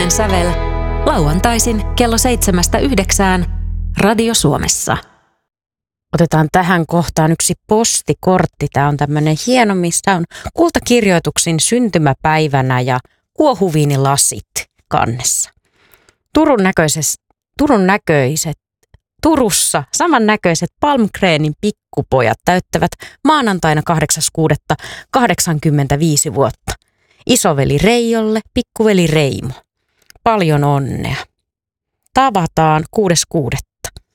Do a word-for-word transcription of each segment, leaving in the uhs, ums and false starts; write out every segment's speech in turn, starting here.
Suomalainen sävel. Lauantaisin kello seitsemästä yhdeksään Radio Suomessa. Otetaan tähän kohtaan yksi postikortti. Tämä on tämmöinen hieno, missä on kultakirjoituksin syntymäpäivänä ja kuohuviinilasit kannessa. Turun näköiset, Turun näköiset, Turussa samannäköiset Palmgrenin pikkupojat täyttävät maanantaina kahdeksas kuudetta kahdeksankymmentäviisi vuotta. Isoveli Reijolle, pikkuveli Reimo. Paljon onnea. Tavataan kuudes kuudetta.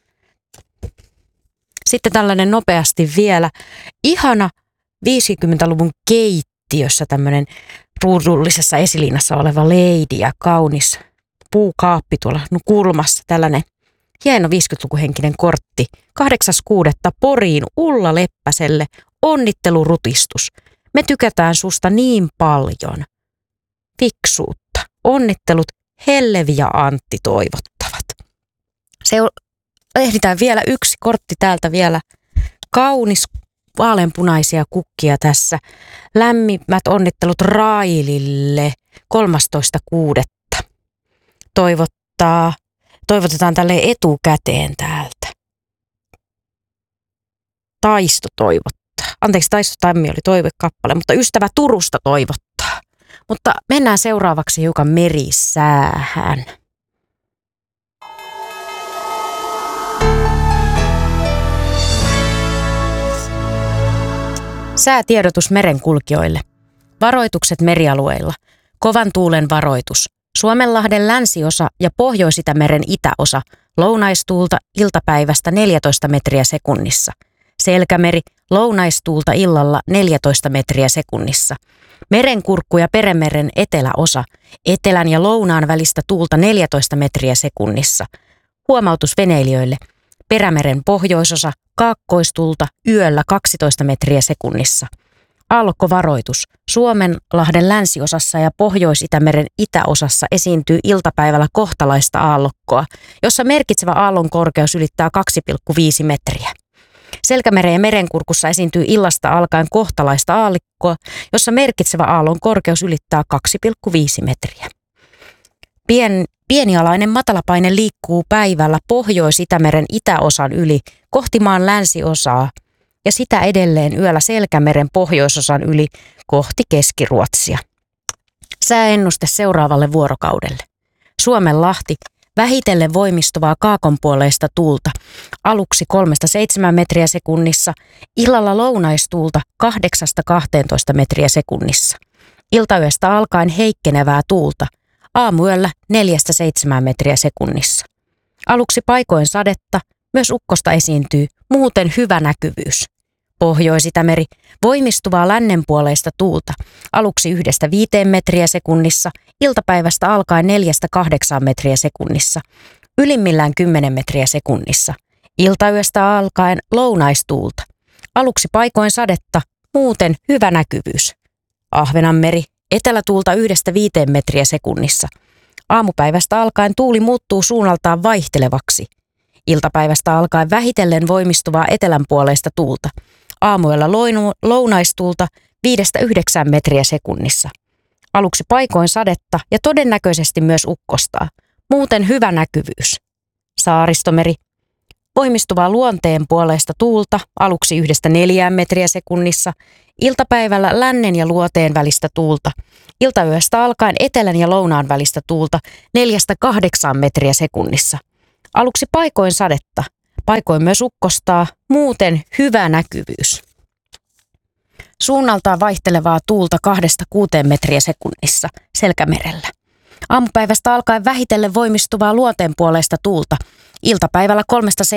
Sitten tällainen nopeasti vielä. Ihana viisikymmentäluvun keittiössä tämmöinen ruudullisessa esiliinassa oleva lady ja kaunis puukaappi tuolla kulmassa. Tällainen hieno viisikymmentälukuhenkinen kortti. kahdeksas kuudetta Poriin Ulla Leppäselle. Onnittelurutistus. Me tykätään susta niin paljon. Fiksuutta. Onnittelut Hellevi ja Antti toivottavat. Se ehditään vielä yksi kortti täältä vielä. Kaunis vaaleanpunaisia kukkia tässä. Lämmimät onnittelut Railille kolmastoista kuudetta Toivottaa, toivotetaan tälle etukäteen täältä. Taisto toivottaa. Anteeksi, Taisto Tammi oli toivekappale, mutta ystävä Turusta toivottaa. Mutta mennään seuraavaksi hiukan merisäähän. Säätiedotus merenkulkijoille. Varoitukset merialueilla. Kovan tuulen varoitus. Suomenlahden länsiosa ja Pohjois-Itämeren itäosa. Lounaistuulta iltapäivästä neljätoista metriä sekunnissa. Selkämeri, lounaistuulta illalla neljätoista metriä sekunnissa. Merenkurkku ja Perämeren eteläosa, etelän ja lounaan välistä tuulta neljätoista metriä sekunnissa. Huomautus veneilijöille. Perämeren pohjoisosa, kaakkoistuulta yöllä kaksitoista metriä sekunnissa. Aallokkovaroitus. Suomenlahden länsiosassa ja Pohjois-Itämeren itäosassa esiintyy iltapäivällä kohtalaista aallokkoa, jossa merkitsevä aallon korkeus ylittää kaksi pilkku viisi metriä. Selkämeren ja merenkurkussa esiintyy illasta alkaen kohtalaista aallikkoa, jossa merkitsevä aallon korkeus ylittää kaksi pilkku viisi metriä. Pien, pienialainen matalapaine liikkuu päivällä Pohjois-Itämeren itäosan yli kohti maan länsiosaa ja sitä edelleen yöllä Selkämeren pohjoisosan yli kohti Keski-Ruotsia. Sääennuste seuraavalle vuorokaudelle. Suomenlahti. Vähitellen voimistuvaa kaakonpuoleista tuulta, aluksi kolmesta seitsemään metriä sekunnissa, illalla lounaistuulta kahdeksasta kahteentoista metriä sekunnissa. Iltayöstä alkaen heikkenevää tuulta, aamuyöllä neljästä seitsemään metriä sekunnissa. Aluksi paikoin sadetta, myös ukkosta esiintyy, muuten hyvä näkyvyys. Pohjois-Itämeri, voimistuvaa lännenpuoleista tuulta, aluksi yhdestä viiteen metriä sekunnissa, iltapäivästä alkaen neljästä kahdeksaan metriä sekunnissa, ylimmillään kymmenen metriä sekunnissa. Iltayöstä alkaen lounaistuulta, aluksi paikoin sadetta, muuten hyvä näkyvyys. Ahvenanmeri, etelätuulta yhdestä viiteen metriä sekunnissa. Aamupäivästä alkaen tuuli muuttuu suunnaltaan vaihtelevaksi. Iltapäivästä alkaen vähitellen voimistuvaa etelänpuoleista tuulta. Aamuyöllä lounaistuulta viidestä yhdeksään metriä sekunnissa. Aluksi paikoin sadetta ja todennäköisesti myös ukkostaa. Muuten hyvä näkyvyys. Saaristomeri. Voimistuvaa luonteen puoleista tuulta aluksi yhdestä neljään metriä sekunnissa. Iltapäivällä lännen ja luoteen välistä tuulta. Iltayöstä alkaen etelän ja lounaan välistä tuulta neljästä kahdeksaan metriä sekunnissa. Aluksi paikoin sadetta, paikoin myös ukkostaa, muuten hyvä näkyvyys. Suunnaltaan vaihtelevaa tuulta kahdesta kuuteen metriä sekunnissa Selkämerellä. Aamupäivästä alkaen vähitellen voimistuvaa luonteenpuoleista tuulta. Iltapäivällä kolmesta